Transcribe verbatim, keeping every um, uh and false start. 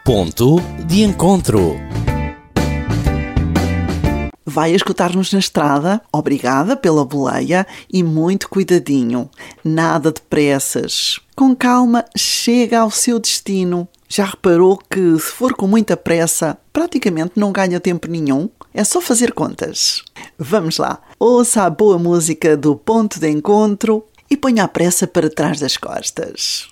Ponto de encontro. Vai escutar-nos na estrada? Obrigada pela boleia e muito cuidadinho. Nada de pressas. Com calma, chega ao seu destino. Já reparou que, se for com muita pressa, praticamente não ganha tempo nenhum? É só fazer contas. Vamos lá. Ouça a boa música do Ponto de Encontro e ponha a pressa para trás das costas.